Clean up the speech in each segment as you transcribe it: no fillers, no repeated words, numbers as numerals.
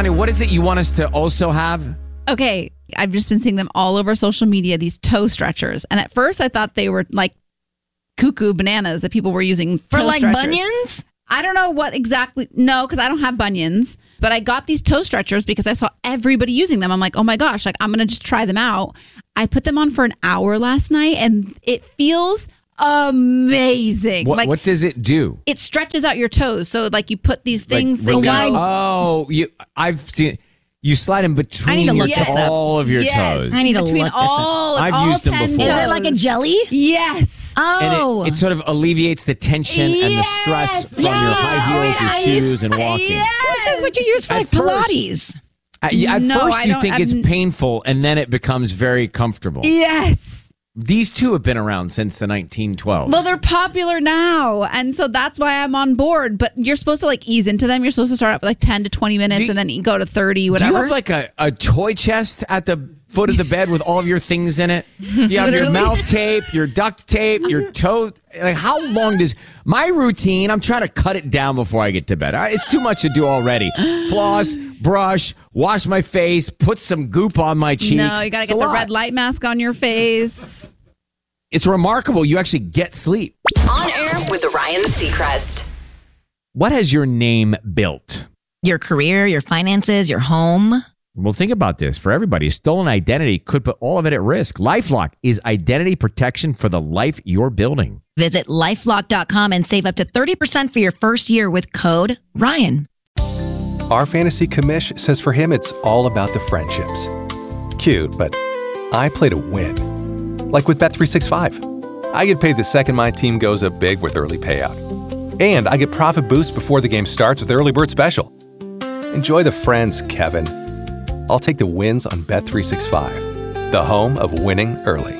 honey, what is it you want us to also have? Okay, I've just been seeing them all over social media, these toe stretchers. And at first I thought they were like cuckoo bananas that people were using for toe like stretchers. bunions? I don't know what exactly. No, because I don't have bunions. But I got these toe stretchers because I saw everybody using them. I'm like, oh my gosh, like I'm going to just try them out. I put them on for an hour last night and it feels amazing. What does it do? It stretches out your toes. So like you put these things. Like, that I've seen. You slide them between all of your toes. I need to between look all. I've used them before. Is it like a jelly? Yes. Oh. And it sort of alleviates the tension and the stress from your high heels, your shoes, and walking. This is what you use for like Pilates. At first, you think it's painful, and then it becomes very comfortable. Yes. These two have been around since the 1912s. Well, they're popular now, and so that's why I'm on board. But you're supposed to like ease into them. You're supposed to start out with like 10 to 20 minutes, and then you go to 30, whatever. Do you have like a toy chest at the foot of the bed with all of your things in it? You have your mouth tape, your duct tape, your toe. Like, how long does my routine? I'm trying to cut it down before I get to bed. It's too much to do already. Floss, brush, wash my face, put some goop on my cheeks. No, you got to get the red light mask on your face. It's remarkable. You actually get sleep. On air with Ryan Seacrest. What has your name built? Your career, your finances, your home. Well, think about this. For everybody, a stolen identity could put all of it at risk. LifeLock is identity protection for the life you're building. Visit LifeLock.com and save up to 30% for your first year with code RYAN. Our fantasy commish says for him, it's all about the friendships. Cute, but I play to win. Like with Bet365. I get paid the second my team goes up big with early payout. And I get profit boost before the game starts with Early Bird Special. Enjoy the friends, Kevin. I'll take the wins on Bet365, the home of winning early.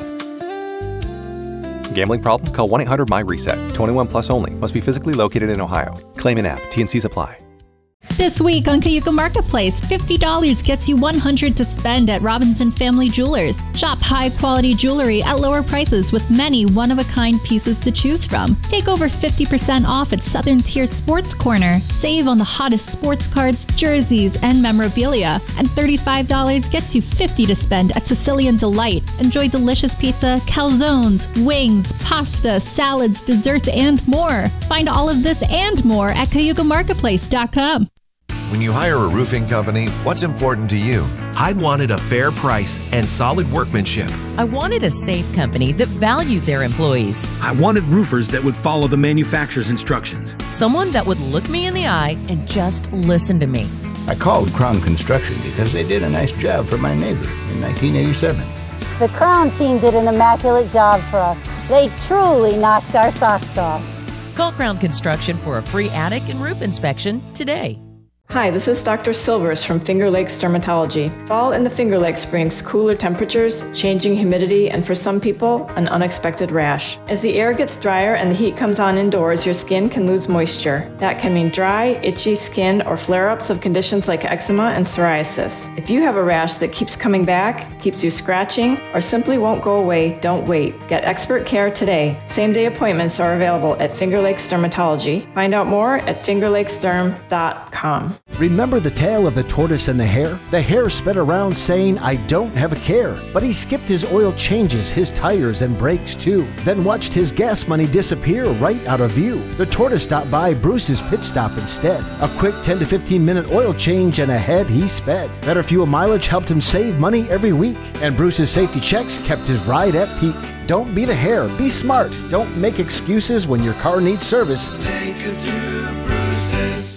Gambling problem? Call 1-800-MY-RESET. 21 plus only. Must be physically located in Ohio. Claim in app. T&Cs apply. This week on Cayuga Marketplace, $50 gets you $100 to spend at Robinson Family Jewelers. Shop high-quality jewelry at lower prices with many one-of-a-kind pieces to choose from. Take over 50% off at Southern Tier Sports Corner. Save on the hottest sports cards, jerseys, and memorabilia. And $35 gets you $50 to spend at Sicilian Delight. Enjoy delicious pizza, calzones, wings, pasta, salads, desserts, and more. Find all of this and more at CayugaMarketplace.com. When you hire a roofing company, what's important to you? I wanted a fair price and solid workmanship. I wanted a safe company that valued their employees. I wanted roofers that would follow the manufacturer's instructions. Someone that would look me in the eye and just listen to me. I called Crown Construction because they did a nice job for my neighbor in 1987. The Crown team did an immaculate job for us. They truly knocked our socks off. Call Crown Construction for a free attic and roof inspection today. Hi, this is Dr. Silvers from Finger Lakes Dermatology. Fall in the Finger Lakes brings cooler temperatures, changing humidity, and for some people, an unexpected rash. As the air gets drier and the heat comes on indoors, your skin can lose moisture. That can mean dry, itchy skin or flare-ups of conditions like eczema and psoriasis. If you have a rash that keeps coming back, keeps you scratching, or simply won't go away, don't wait. Get expert care today. Same-day appointments are available at Finger Lakes Dermatology. Find out more at fingerlakesderm.com. Remember the tale of the tortoise and the hare? The hare sped around saying, "I don't have a care." But he skipped his oil changes, his tires, and brakes too. Then watched his gas money disappear right out of view. The tortoise stopped by Bruce's pit stop instead. A quick 10 to 15 minute oil change and ahead he sped. Better fuel mileage helped him save money every week. And Bruce's safety checks kept his ride at peak. Don't be the hare, be smart. Don't make excuses when your car needs service. Take it to Bruce's.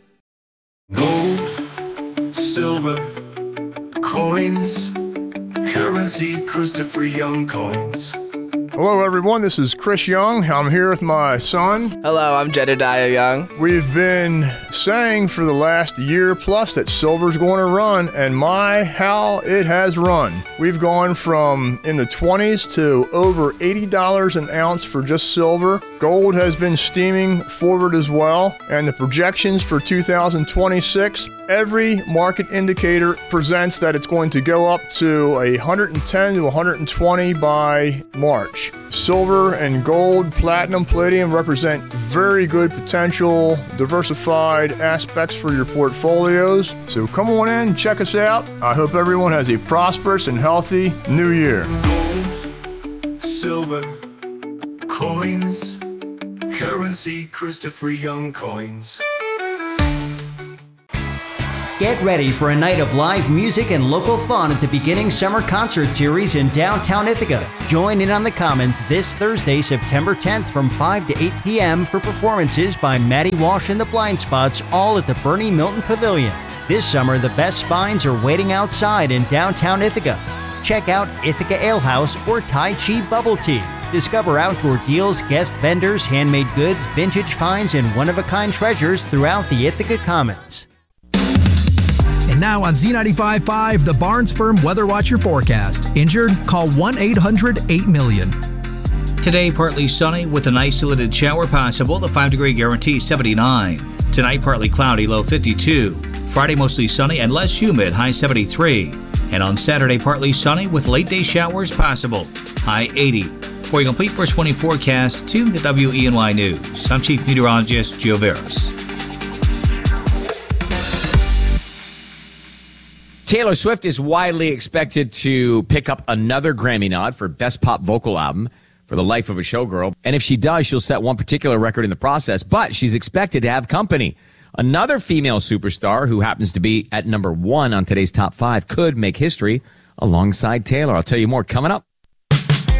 Gold, silver, coins, currency, Christopher Young coins. Hello everyone, this is Chris Young. I'm here with my son. Hello, I'm Jedediah Young. We've been saying for the last year plus that silver's going to run, and my, how it has run. We've gone from in the 20s to over $80 an ounce for just silver. Gold has been steaming forward as well, and the projections for 2026, every market indicator presents that it's going to go up to 110 to 120 by March. range. Silver and gold, platinum, palladium represent very good potential diversified aspects for your portfolios. So come on in and check us out. I hope everyone has a prosperous and healthy new year. Gold, silver, coins, currency, Christopher Young coins. Get ready for a night of live music and local fun at the Beginning Summer Concert Series in downtown Ithaca. Join in on the Commons this Thursday, September 10th from 5 to 8 p.m. for performances by Maddie Walsh and the Blind Spots, all at the Bernie Milton Pavilion. This summer, the best finds are waiting outside in downtown Ithaca. Check out Ithaca Ale House or Tai Chi Bubble Tea. Discover outdoor deals, guest vendors, handmade goods, vintage finds, and one-of-a-kind treasures throughout the Ithaca Commons. And now on Z95.5, the Barnes Firm Weather Watcher forecast. Injured? Call 1-800-8-million. Today, partly sunny with an isolated shower possible. The 5-degree guarantee 79. Tonight, partly cloudy, low 52. Friday, mostly sunny and less humid, high 73. And on Saturday, partly sunny with late-day showers possible, high 80. For a complete first 20 forecast, tune the WENY News. I'm Chief Meteorologist Joe Veras. Taylor Swift is widely expected to pick up another Grammy nod for Best Pop Vocal Album for The Life of a Showgirl. And if she does, she'll set one particular record in the process. But she's expected to have company. Another female superstar who happens to be at number 1 on today's top 5 could make history alongside Taylor. I'll tell you more coming up.